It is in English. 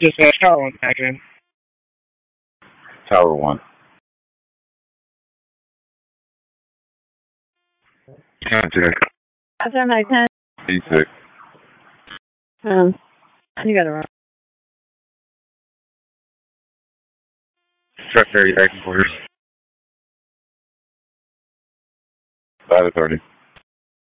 Just Tower 1 back in. Tower 1. Contact. After my 10. E6. You got it wrong. Truck ferry back and quarters. 5 to 30.